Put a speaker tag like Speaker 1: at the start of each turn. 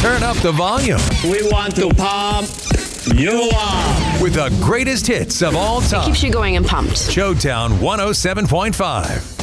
Speaker 1: Turn up the volume.
Speaker 2: We want to pump you up
Speaker 1: With the greatest hits of all time.
Speaker 3: Keeps you going and pumped.
Speaker 1: Showtown 107.5.